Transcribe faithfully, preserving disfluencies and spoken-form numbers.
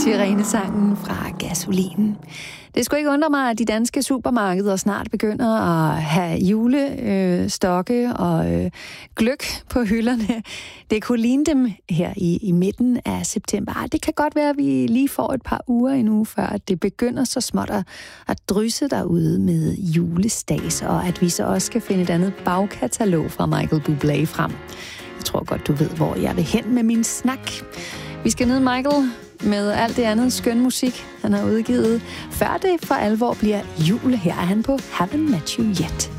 Sirenesangen fra Gasolin. Det skulle ikke undre mig, at de danske supermarkeder snart begynder at have julestokke øh, og øh, gløgg på hylderne. Det kunne ligne dem her i, i midten af september. Det kan godt være, at vi lige får et par uger endnu, før at det begynder så småt at, at drysse derude med julestads, og at vi så også skal finde et andet bagkatalog fra Michael Bublé frem. Jeg tror godt, du ved, hvor jeg vil hen med min snak. Vi skal ned, Michael, med alt det andet skøn musik, han har udgivet, før det for alvor bliver jul. Her er han på Haven't Met You Yet.